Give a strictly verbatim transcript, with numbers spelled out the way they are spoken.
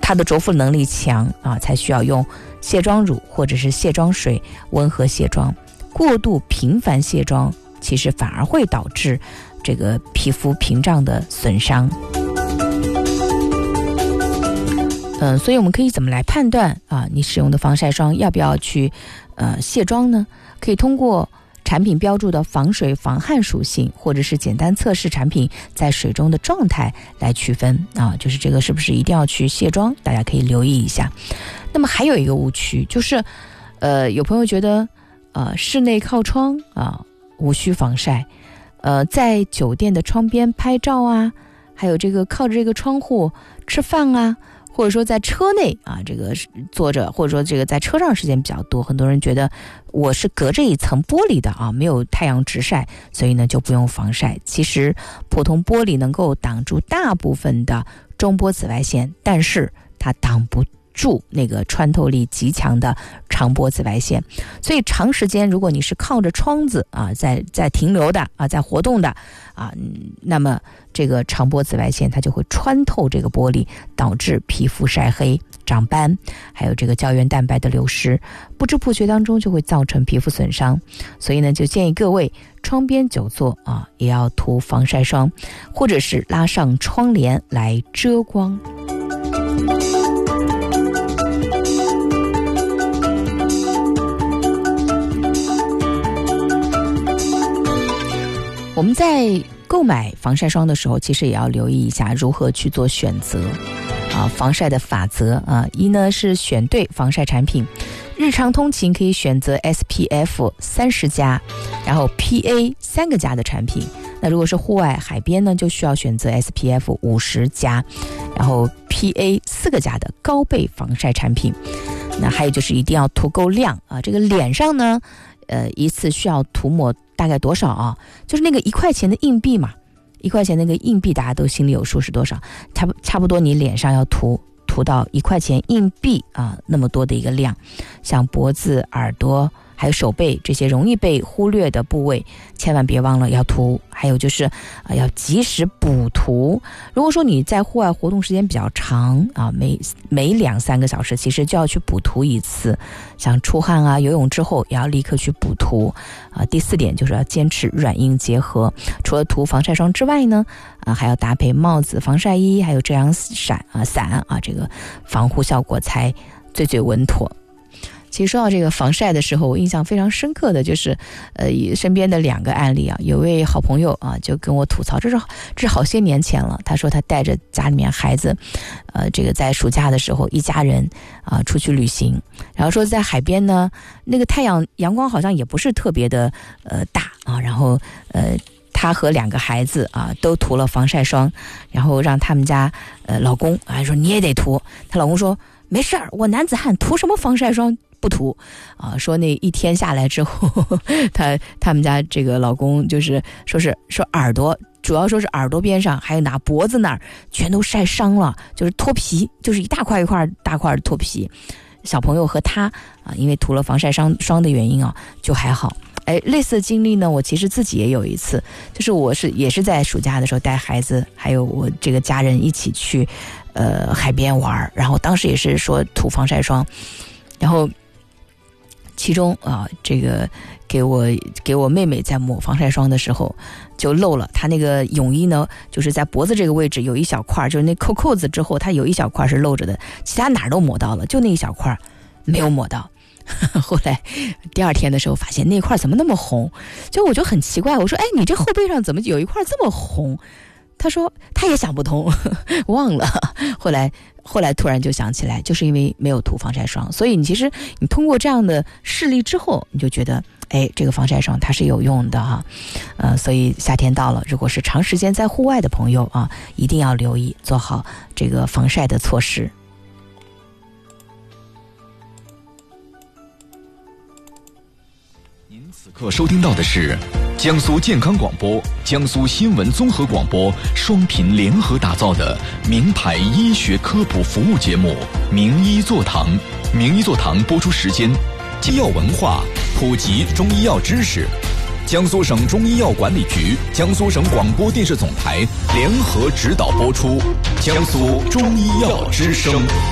它的着肤能力强啊，才需要用卸妆乳或者是卸妆水温和卸妆。过度频繁卸妆其实反而会导致这个皮肤屏障的损伤。嗯，所以我们可以怎么来判断啊？你使用的防晒霜要不要去呃卸妆呢？可以通过产品标注的防水防汗属性，或者是简单测试产品在水中的状态来区分啊，就是这个是不是一定要去卸妆，大家可以留意一下。那么还有一个误区就是，呃，有朋友觉得呃室内靠窗啊无需防晒，呃，在酒店的窗边拍照啊，还有这个靠着这个窗户吃饭啊。或者说在车内啊，这个坐着，或者说这个在车上时间比较多，很多人觉得我是隔着一层玻璃的啊，没有太阳直晒，所以呢就不用防晒。其实普通玻璃能够挡住大部分的中波紫外线，但是它挡不住那个穿透力极强的长波紫外线，所以长时间如果你是靠着窗子啊，在在停留的啊，在活动的啊，那么这个长波紫外线它就会穿透这个玻璃，导致皮肤晒黑、长斑，还有这个胶原蛋白的流失，不知不觉当中就会造成皮肤损伤。所以呢，就建议各位窗边久坐啊，也要涂防晒霜，或者是拉上窗帘来遮光。我们在购买防晒霜的时候，其实也要留意一下如何去做选择啊。防晒的法则啊，一呢是选对防晒产品，日常通勤可以选择 S P F 三十加，然后 P A 三个加的产品。那如果是户外海边呢，就需要选择 S P F 五十加，然后 P A 四个加的高倍防晒产品。那还有就是一定要涂够量啊，这个脸上呢，呃，一次需要涂抹大概多少啊？就是那个一块钱的硬币嘛，一块钱那个硬币大家都心里有数是多少，差不差不多你脸上要涂涂到一块钱硬币啊那么多的一个量，像脖子、耳朵还有手背这些容易被忽略的部位，千万别忘了要涂。还有就是啊、呃，要及时补涂。如果说你在户外活动时间比较长啊，每每两三个小时，其实就要去补涂一次。像出汗啊、游泳之后，也要立刻去补涂啊。第四点就是要坚持软硬结合。除了涂防晒霜之外呢，啊还要搭配帽子、防晒衣，还有遮阳伞啊伞啊，这个防护效果才最最稳妥。其实说到这个防晒的时候，我印象非常深刻的就是，呃，身边的两个案例啊，有位好朋友啊，就跟我吐槽，这是这是好些年前了。他说他带着家里面孩子，呃，这个在暑假的时候，一家人啊出去旅行，然后说在海边呢，那个太阳阳光好像也不是特别的呃大啊，然后呃。她和两个孩子啊都涂了防晒霜，然后让他们家呃老公啊说你也得涂，她老公说没事儿，我男子汉涂什么防晒霜不涂啊。说那一天下来之后，他他们家这个老公就是说是说耳朵，主要说是耳朵边上还有拿脖子那儿全都晒伤了，就是脱皮，就是一大块一块大块的脱皮。小朋友和他啊，因为涂了防晒霜霜的原因啊，就还好。哎，类似的经历呢，我其实自己也有一次，就是我是也是在暑假的时候带孩子还有我这个家人一起去呃海边玩，然后当时也是说涂防晒霜，然后其中啊这个给我给我妹妹在抹防晒霜的时候就漏了，她那个泳衣呢就是在脖子这个位置有一小块，就是那扣扣子之后它有一小块是露着的，其他哪儿都抹到了，就那一小块没有抹到。后来第二天的时候发现那块怎么那么红，就我就很奇怪，我说哎你这后背上怎么有一块这么红，他说他也想不通，忘了。后来后来突然就想起来，就是因为没有涂防晒霜。所以你其实你通过这样的事例之后，你就觉得哎这个防晒霜它是有用的哈。呃所以夏天到了，如果是长时间在户外的朋友啊，一定要留意做好这个防晒的措施。 此刻收听到的是江苏健康广播、江苏新闻综合广播双频联合打造的名牌医学科普服务节目《名医座堂》。名医座堂播出时间：医药文化，普及中医药知识。江苏省中医药管理局、江苏省广播电视总台联合指导播出。江苏中医药之声。